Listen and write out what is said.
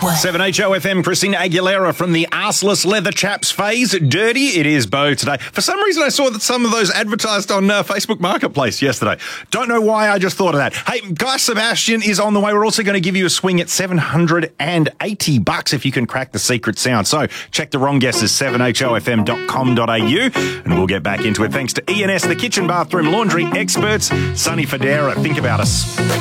7HOFM, Christina Aguilera from the arseless leather chaps phase. Dirty, it is Bo today. For some reason, I saw that some of those advertised on Facebook Marketplace yesterday. Don't know why, I just thought of that. Hey, Guy Sebastian is on the way. We're also going to give you a swing at $780 if you can crack the secret sound. So check the wrong guesses, 7HOFM.com.au, and we'll get back into it. Thanks to ENS, the kitchen, bathroom, laundry experts. Sunny Federa, think about us.